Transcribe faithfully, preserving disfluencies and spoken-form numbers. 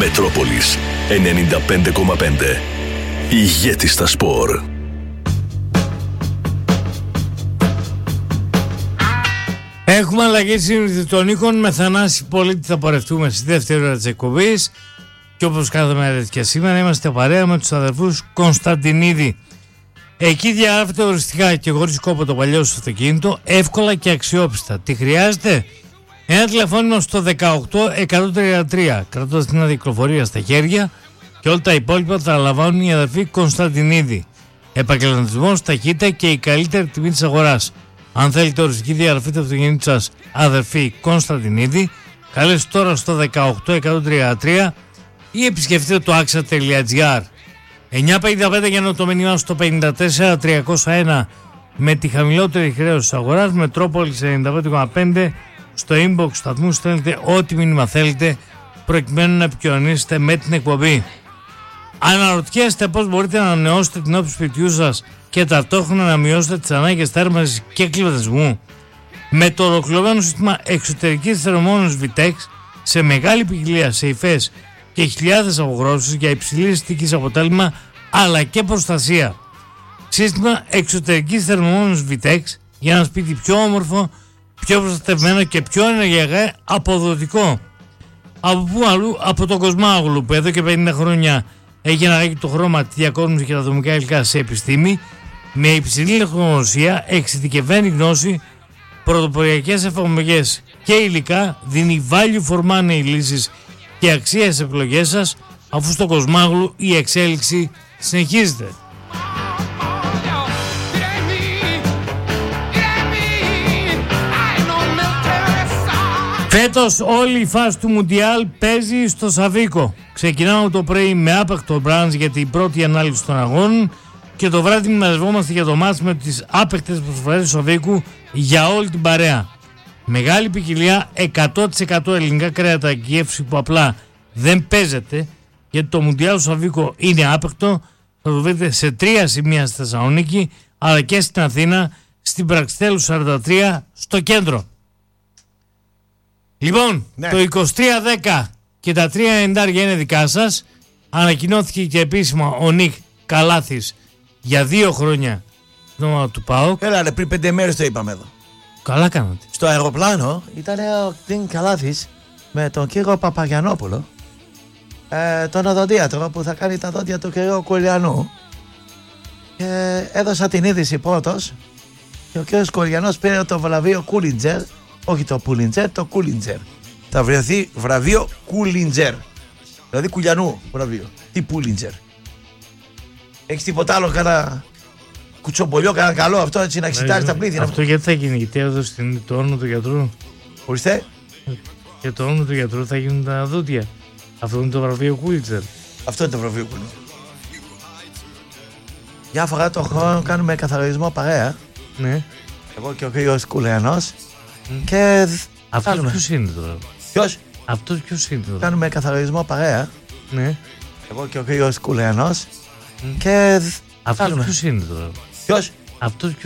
Μετρόπολης ενενήντα πέντε κόμμα πέντε. Ηγέτης στα σπορ. Έχουμε αλλαγή σύνδεση των οίκων. Με Θανάση Πολίτη θα πορευτούμε στη δεύτερη ώρα της εκπομπής. Και όπως κάθε μέρα και σήμερα είμαστε παρέα με τους αδερφούς Κωνσταντινίδη. Εκεί διαγράφεται οριστικά και χωρίς κόπο το παλιό σου αυτοκίνητο, εύκολα και αξιόπιστα. Τι χρειάζεται? Ένα τηλεφώνημα στο δεκαοκτώ εκατόν τριάντα τρία, κρατώντας την αδικοφορία στα χέρια, και όλα τα υπόλοιπα θα λαμβάνουν οι αδερφοί Κωνσταντινίδη. Επαγγελματισμός, ταχύτητα και η καλύτερη τιμή της αγοράς. Αν θέλετε οριστική διαγραφή του αυτοκινήτου σας, αδερφοί Κωνσταντινίδη, καλέστε τώρα στο δεκαοκτώ εκατόν τριάντα τρία ή επισκεφτείτε το άξα τελεία τζι άρ. εννιακόσια πενήντα πέντε για το μήνυμα στο πενήντα τέσσερα τριακόσια ένα με τη χαμηλότερη χρέωση της αγοράς. Μετρόπολης ενενήντα πέντε κόμμα πέντε. Στο inbox σταθμού στέλνετε ό,τι μήνυμα θέλετε προκειμένου να επικοινωνήσετε με την εκπομπή. Αναρωτιέστε πώς μπορείτε να ανανεώσετε την όψη σπιτιού σας και ταυτόχρονα να μειώσετε τις ανάγκες θέρμανσης και κλιματισμού? Με το ολοκληρωμένο σύστημα εξωτερικής θερμομόνωσης Vitex σε μεγάλη ποικιλία σε υφές και χιλιάδες αποχρώσεις για υψηλής αισθητικής αποτέλεσμα αλλά και προστασία. Σύστημα εξωτερικής θερμομόνωσης Vitex για ένα σπίτι πιο όμορφο, πιο προστατευμένο και πιο ενεργειακά αποδοτικό. Από πού αλλού? Από τον Κοσμάγλου, που εδώ και πενήντα χρόνια έχει αναγάγει το χρώμα, τη διακόσμηση και τα δομικά υλικά σε επιστήμη, με υψηλή τεχνογνωσία, εξειδικευμένη γνώση, πρωτοποριακές εφαρμογές και υλικά, δίνει value for money λύσεις και αξία στις επιλογές σας, αφού στο Κοσμάγλου η εξέλιξη συνεχίζεται. Φέτος όλη η φάση του Μουντιάλ παίζει στο Σαβίκο. Ξεκινάμε το πρωί με άπαικτο μπραντζ για την πρώτη ανάλυση των αγώνων και το βράδυ μαζευόμαστε για το μάτς με τις άπαικτες προσφορές του Σαβίκου για όλη την παρέα. Μεγάλη ποικιλία, εκατό τοις εκατό ελληνικά κρέατα και γεύση που απλά δεν παίζεται, γιατί το Μουντιάλ του Σαβίκο είναι άπαικτο. Θα το βρείτε σε τρία σημεία στη Θεσσαλονίκη αλλά και στην Αθήνα, στην Πραξιτέλου σαράντα τρία στο κέντρο. Λοιπόν, ναι. Το είκοσι τρία δέκα και τα τρία ενενήντα είναι δικά σας. Ανακοινώθηκε και επίσημα ο Νίκ Καλάθης για δύο χρόνια στην ομάδα του ΠΑΟΚ. Έλα ρε, πριν πέντε μέρες το είπαμε εδώ. Καλά κάνατε. Στο αεροπλάνο ήταν ο Νίκ Καλάθης με τον κύριο Παπαγιαννόπουλο, ε, τον οδοντίατρο που θα κάνει τα δόντια του κυρίου Κουλιανού. Και έδωσα την είδηση πρώτος και ο κύριος Κουλιανός πήρε το βραβείο Κούλιντζερ. Όχι το Πούλιντζερ, το Κούλιντζερ. Θα βρεθεί βραβείο Κούλιντζερ. Δηλαδή Κουλιανού βραβείο. Τι Πούλιντζερ? Έχεις τίποτα άλλο, κάνα κουτσομπολιό, κάνα καλό αυτό έτσι να εξητάρεις τα πλήθη? Αυτό γιατί θα γίνει? Γιατί έδωσε το όνομα του γιατρού. Ορίστε. Για το όνομα του γιατρού θα γίνουν τα δόντια. Αυτό είναι το βραβείο Κούλιντζερ. Αυτό είναι το βραβείο Κούλιντζερ. Μια φορά το χρόνο κάνουμε καθαρισμό παρέα. Ναι. Εγώ και ο κύριος Κουλιανός. Mm. Και αυτός ποιος είναι τώρα? Ποιος? Αυτός ποιος είναι τώρα? Κάνουμε καθαρισμό παρέα. Ναι. Εγώ και ο κύριος Κουλιανός. Mm. Και αυτός ποιος είναι τώρα? Ποιος? Αυτός